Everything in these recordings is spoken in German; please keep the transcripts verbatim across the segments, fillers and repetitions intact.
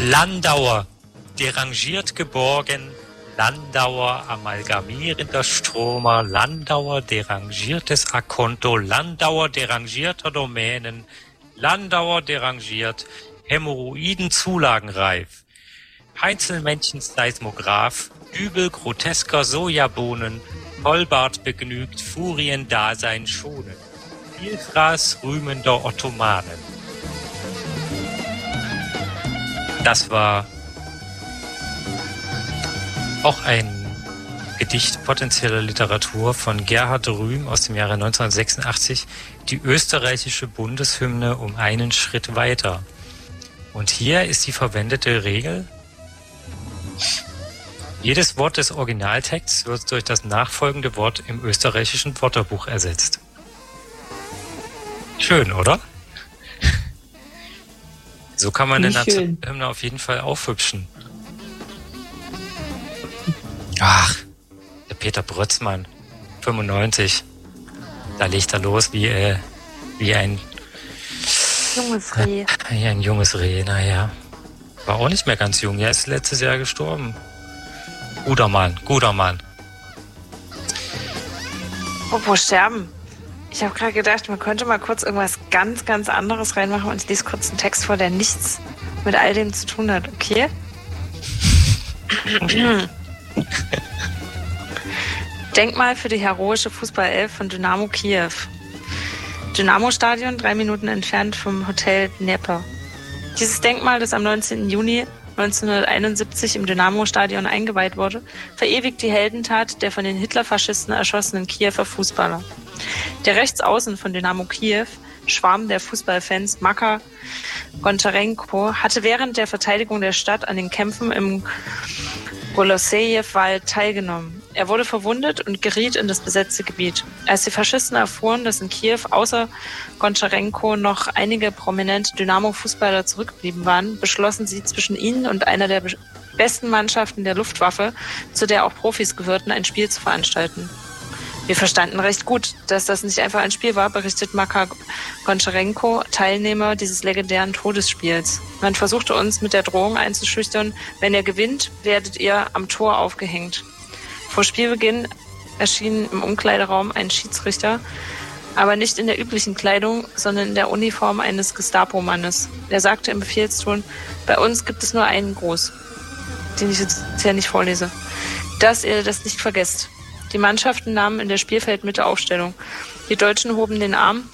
Landauer, derangiert geborgen, Landauer, amalgamierender Stromer, Landauer, derangiertes Akonto, Landauer, derangierter Domänen, Landauer, derangiert, Hämorrhoiden zulagenreif, Heinzelmännchens Seismograph, Dübel grotesker Sojabohnen, Vollbart begnügt, Furiendasein schonen, Vielfraß rühmender Ottomanen. Das war auch ein Gedicht potenzieller Literatur von Gerhard Rühm aus dem Jahre neunzehnhundertsechsundachtzig, die österreichische Bundeshymne um einen Schritt weiter. Und hier ist die verwendete Regel: Jedes Wort des Originaltexts wird durch das nachfolgende Wort im österreichischen Wörterbuch ersetzt. Schön, oder? So kann man eine Hymne auf jeden Fall aufhübschen. Ach, der Peter Brötzmann, fünfundneunzig. Da legt er los wie, äh, wie ein junges Reh. Äh, wie ein junges Reh, naja. War auch nicht mehr ganz jung, er ist letztes Jahr gestorben. Guter Mann, guter Mann. Apropos sterben. Ich habe gerade gedacht, man könnte mal kurz irgendwas ganz, ganz anderes reinmachen und ich lese kurz einen Text vor, der nichts mit all dem zu tun hat, okay? Denkmal für die heroische Fußballelf von Dynamo Kiew. Dynamo-Stadion, drei Minuten entfernt vom Hotel Dnieper. Dieses Denkmal, das am neunzehnten Juni neunzehnhunderteinundsiebzig im Dynamo-Stadion eingeweiht wurde, verewigt die Heldentat der von den Hitlerfaschisten erschossenen Kiewer Fußballer. Der Rechtsaußen von Dynamo Kiew, Schwarm der Fußballfans, Makar Goncharenko, hatte während der Verteidigung der Stadt an den Kämpfen im Golossejew-Wald teilgenommen. Er wurde verwundet und geriet in das besetzte Gebiet. Als die Faschisten erfuhren, dass in Kiew außer Goncharenko noch einige prominente Dynamo-Fußballer zurückgeblieben waren, beschlossen sie, zwischen ihnen und einer der besten Mannschaften der Luftwaffe, zu der auch Profis gehörten, ein Spiel zu veranstalten. Wir verstanden recht gut, dass das nicht einfach ein Spiel war, berichtet Makar Goncharenko, Teilnehmer dieses legendären Todesspiels. Man versuchte uns mit der Drohung einzuschüchtern, wenn ihr gewinnt, werdet ihr am Tor aufgehängt. Vor Spielbeginn erschien im Umkleideraum ein Schiedsrichter, aber nicht in der üblichen Kleidung, sondern in der Uniform eines Gestapo-Mannes. Er sagte im Befehlston: Bei uns gibt es nur einen Gruß, den ich jetzt hier nicht vorlese, dass ihr das nicht vergesst. Die Mannschaften nahmen in der Spielfeldmitte Aufstellung. Die Deutschen hoben den Arm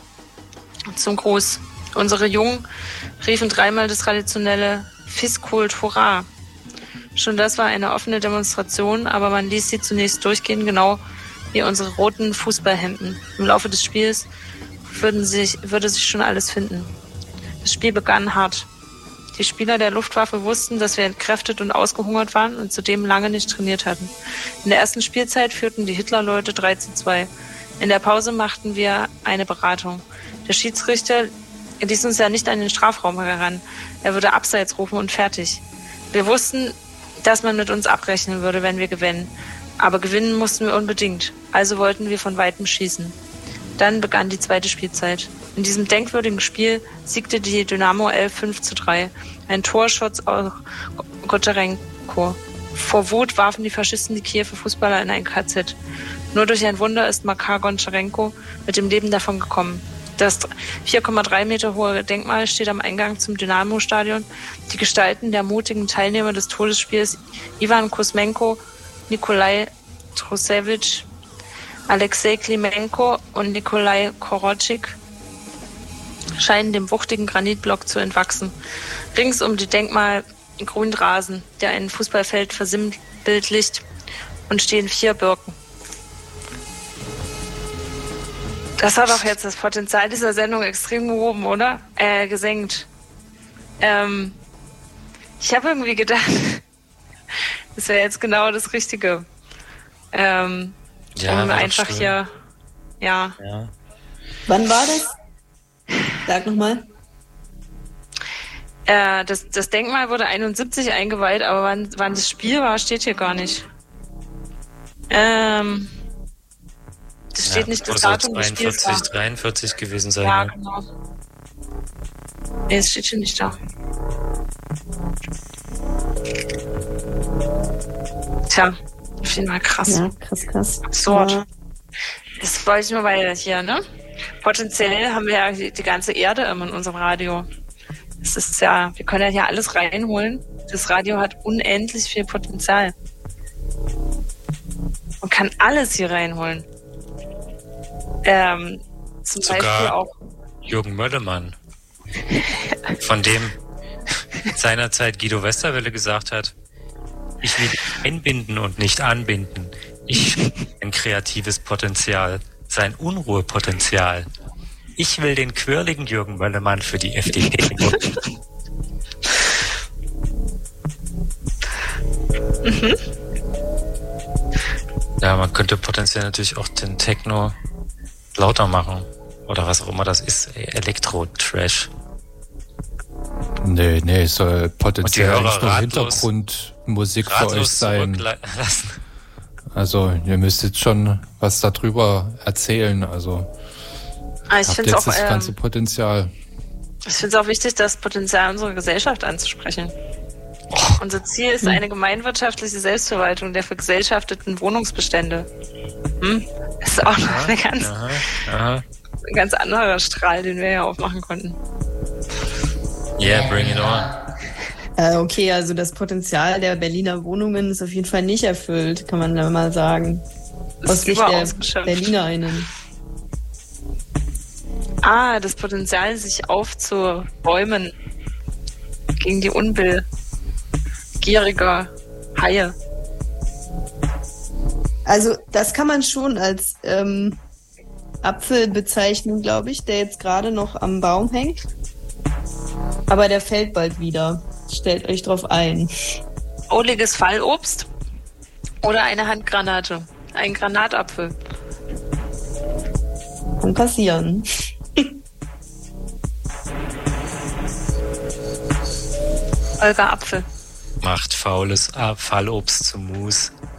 zum Gruß. Unsere Jungen riefen dreimal das traditionelle Fiskult Hurra. Schon das war eine offene Demonstration, aber man ließ sie zunächst durchgehen, genau wie unsere roten Fußballhemden. Im Laufe des Spiels würden sich, würde sich schon alles finden. Das Spiel begann hart. Die Spieler der Luftwaffe wussten, dass wir entkräftet und ausgehungert waren und zudem lange nicht trainiert hatten. In der ersten Spielzeit führten die Hitlerleute drei zu zwei. In der Pause machten wir eine Beratung. Der Schiedsrichter ließ uns ja nicht an den Strafraum heran. Er würde Abseits rufen und fertig. Wir wussten, dass man mit uns abrechnen würde, wenn wir gewinnen. Aber gewinnen mussten wir unbedingt. Also wollten wir von Weitem schießen. Dann begann die zweite Spielzeit. In diesem denkwürdigen Spiel siegte die Dynamo elf fünf zu drei. Ein Torschutz aus Goncharenko. Vor Wut warfen die Faschisten die Kiewer Fußballer in ein K Z. Nur durch ein Wunder ist Makar Goncharenko mit dem Leben davon gekommen. Das vier Komma drei Meter hohe Denkmal steht am Eingang zum Dynamo-Stadion. Die Gestalten der mutigen Teilnehmer des Todesspiels, Ivan Kuzmenko, Nikolai Trusevich, Alexei Klimenko und Nikolai Korochik, scheinen dem wuchtigen Granitblock zu entwachsen. Rings um die Denkmal Grünrasen, der ein Fußballfeld versinnbildlicht, und stehen vier Birken. Das hat doch jetzt das Potenzial dieser Sendung extrem gehoben, oder? Äh, gesenkt. Ähm, ich habe irgendwie gedacht, das wäre jetzt genau das Richtige. Ähm, ja, um einfach schön. hier, ja. ja. Wann war das? Sag nochmal. Äh, das, das Denkmal wurde einundsiebzig eingeweiht, aber wann, wann das Spiel war, steht hier gar nicht. Ähm, das steht ja, nicht das Datum des Spiels. dreiundvierzig, dreiundvierzig gewesen sein. Ja, ne? genau. Nee, es steht hier nicht da. Tja, auf jeden Fall krass. Ja, krass, krass. Absurd. Ja. Das wollte ich nur, weil hier, ne? Potenziell haben wir ja die, die ganze Erde immer in unserem Radio. Das ist ja, wir können ja hier alles reinholen. Das Radio hat unendlich viel Potenzial. Man kann alles hier reinholen. Ähm, zum Sogar Beispiel auch Jürgen Möllemann, von dem seinerzeit Guido Westerwelle gesagt hat, ich will einbinden und nicht anbinden. Ich will ein kreatives Potenzial, sein Unruhepotenzial. Ich will den quirligen Jürgen Möllemann für die F D P. Mhm. Ja, man könnte potenziell natürlich auch den Techno lauter machen. Oder was auch immer das ist. Elektro-Trash. Nee, nee, es soll potenziell Hörer nicht nur ratlos- Hintergrundmusik für euch Ratlos sein. zurücklassen. Also, ihr müsst jetzt schon was darüber erzählen. Also, Aber ich habt finde jetzt es auch, das ganze ähm, Potenzial. ich find's auch wichtig, das Potenzial unserer Gesellschaft anzusprechen. Unser Ziel ist eine gemeinwirtschaftliche Selbstverwaltung der vergesellschafteten Wohnungsbestände. Hm? Das ist auch noch eine ganz, Aha, aha. ein ganz anderer Strahl, den wir ja aufmachen konnten. Yeah, bring it on. Äh, okay, also das Potenzial der Berliner Wohnungen ist auf jeden Fall nicht erfüllt, kann man da mal sagen. Das Aus ist Sicht überaus der geschöpft. BerlinerInnen. Ah, das Potenzial, sich aufzubäumen gegen die Unbill gieriger Haie. Also das kann man schon als ähm, Apfel bezeichnen, glaube ich, der jetzt gerade noch am Baum hängt. Aber der fällt bald wieder. Stellt euch drauf ein. Ohliges Fallobst oder eine Handgranate. Ein Granatapfel. Kann passieren. Olga Apfel. Macht faules Fallobst zum Mus.